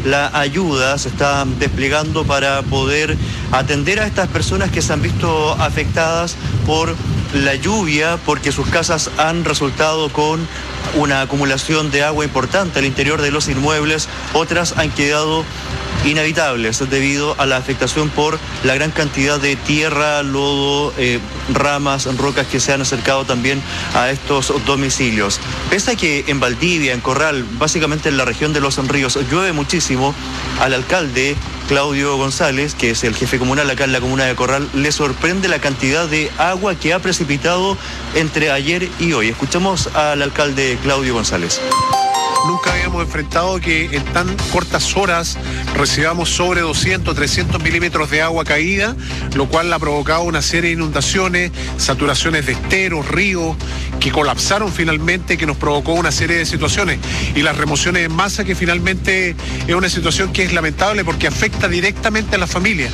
la ayuda se está desplegando para poder atender a estas personas que se han visto afectadas por la lluvia, porque sus casas han resultado con una acumulación de agua importante al interior de los inmuebles. Otras han quedado inhabitables debido a la afectación por la gran cantidad de tierra, lodo, ramas, rocas que se han acercado también a estos domicilios. Pese a que en Valdivia, en Corral, básicamente en la región de Los Ríos, llueve muchísimo, al alcalde Claudio González, que es el jefe comunal acá en la comuna de Corral, le sorprende la cantidad de agua que ha precipitado entre ayer y hoy. Escuchamos al alcalde Claudio González. Nunca habíamos enfrentado que en tan cortas horas recibamos sobre 200, 300 milímetros de agua caída, lo cual ha provocado una serie de inundaciones, saturaciones de esteros, ríos, que colapsaron finalmente, que nos provocó una serie de situaciones. Y las remociones en masa, que finalmente es una situación que es lamentable porque afecta directamente a las familias.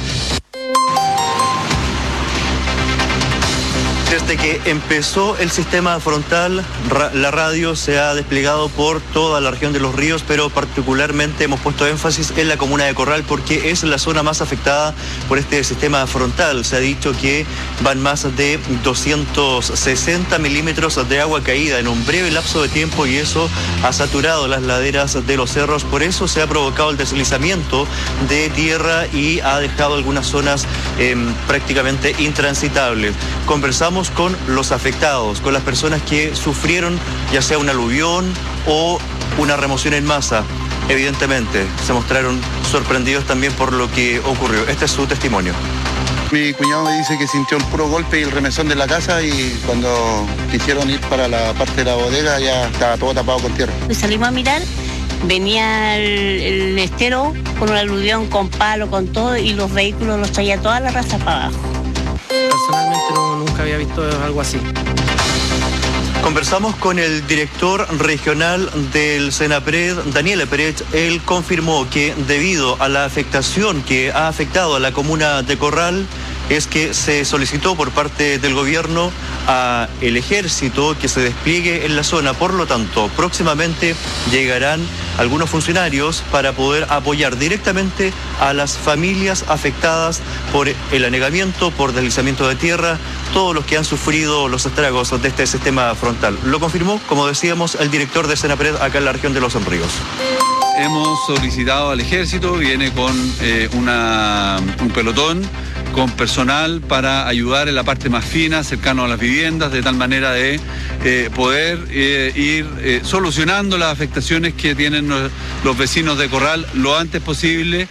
Desde que empezó el sistema frontal, la radio se ha desplegado por toda la región de Los Ríos, pero particularmente hemos puesto énfasis en la comuna de Corral porque es la zona más afectada por este sistema frontal. Se ha dicho que van más de 260 milímetros de agua caída en un breve lapso de tiempo y eso ha saturado las laderas de los cerros. Por eso se ha provocado el deslizamiento de tierra y ha dejado algunas zonas prácticamente intransitables. Conversamos con los afectados, con las personas que sufrieron ya sea un aluvión o una remoción en masa. Evidentemente, se mostraron sorprendidos también por lo que ocurrió. Este es su testimonio. Mi cuñado me dice que sintió el puro golpe y el remesón de la casa y cuando quisieron ir para la parte de la bodega ya estaba todo tapado con tierra. Salimos a mirar, venía el estero con un aluvión, con palo, con todo y los vehículos los traía toda la raza para abajo. Personalmente nunca había visto algo así. Conversamos con el director regional del Senapred, Daniel Pérez. Él confirmó que debido a la afectación que ha afectado a la comuna de Corral, es que se solicitó por parte del gobierno al ejército que se despliegue en la zona. Por lo tanto, próximamente llegarán algunos funcionarios para poder apoyar directamente a las familias afectadas por el anegamiento, por deslizamiento de tierra, todos los que han sufrido los estragos de este sistema frontal. Lo confirmó, como decíamos, el director de Senapred acá en la región de Los Ríos. Hemos solicitado al ejército, viene con un pelotón, con personal para ayudar en la parte más fina, cercano a las viviendas, de tal manera de poder ir solucionando las afectaciones que tienen los vecinos de Corral lo antes posible.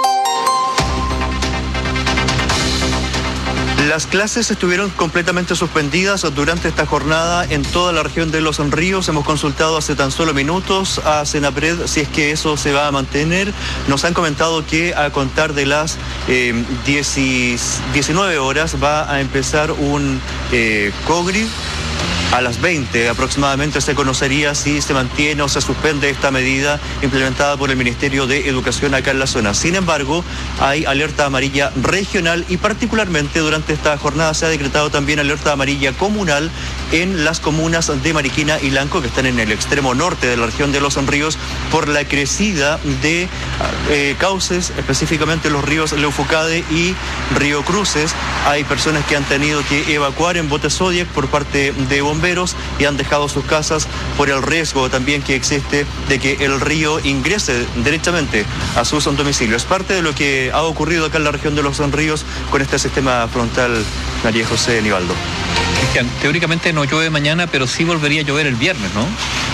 Las clases estuvieron completamente suspendidas durante esta jornada en toda la región de Los Ríos. Hemos consultado hace tan solo minutos a Senapred si es que eso se va a mantener. Nos han comentado que a contar de las 19 horas va a empezar un COGRI. A las 20 aproximadamente se conocería si se mantiene o se suspende esta medida implementada por el Ministerio de Educación acá en la zona. Sin embargo, hay alerta amarilla regional y particularmente durante esta jornada se ha decretado también alerta amarilla comunal en las comunas de Mariquina y Lanco, que están en el extremo norte de la región de Los Ríos, por la crecida de cauces, específicamente los ríos Leufucade y Río Cruces. Hay personas que han tenido que evacuar en botes Zodiac por parte de bomberos y han dejado sus casas por el riesgo también que existe de que el río ingrese derechamente a sus domicilios. Es parte de lo que ha ocurrido acá en la región de Los Ríos con este sistema frontal, María José Nivaldo. Cristian, teóricamente no llueve mañana, pero sí volvería a llover el viernes, ¿no?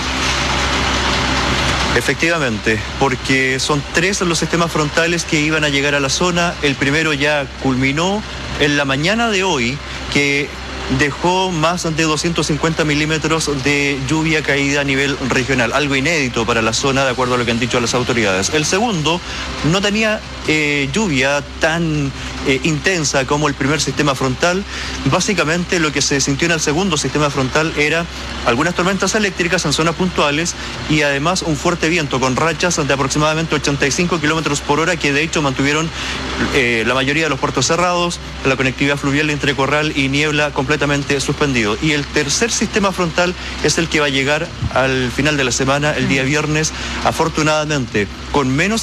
Efectivamente, porque son 3 los sistemas frontales que iban a llegar a la zona. El primero ya culminó en la mañana de hoy, que dejó más de 250 milímetros de lluvia caída a nivel regional, algo inédito para la zona, de acuerdo a lo que han dicho las autoridades. El segundo no tenía lluvia tan intensa como el primer sistema frontal. Básicamente lo que se sintió en el segundo sistema frontal era algunas tormentas eléctricas en zonas puntuales y además un fuerte viento con rachas de aproximadamente 85 kilómetros por hora que de hecho mantuvieron la mayoría de los puertos cerrados, la conectividad fluvial entre Corral y Niebla completamente suspendido. Y el tercer sistema frontal es el que va a llegar al final de la semana, el día viernes, afortunadamente con menos